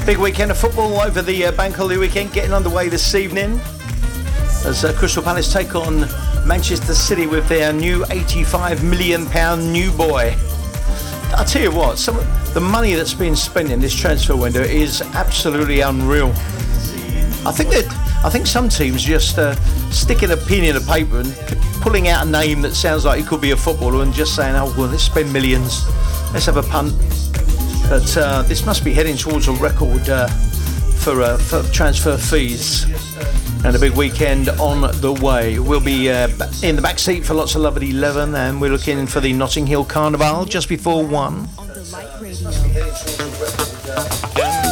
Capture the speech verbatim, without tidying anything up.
Big weekend of football over the uh, bank holiday weekend getting underway this evening as uh, Crystal Palace take on Manchester City with their new eighty-five million pounds new boy. I'll tell you what, some of the money that's been spent in this transfer window is absolutely unreal. I think that I think some teams just uh, sticking a pen in a paper and pulling out a name that sounds like it could be a footballer and just saying, oh well, let's spend millions, let's have a punt. But uh, this must be heading towards a record uh, for, uh, for transfer fees. And a big weekend on the way. We'll be uh, in the back seat for Lots of Love at eleven, and we're looking for the Notting Hill Carnival just before one. On the Light Radio.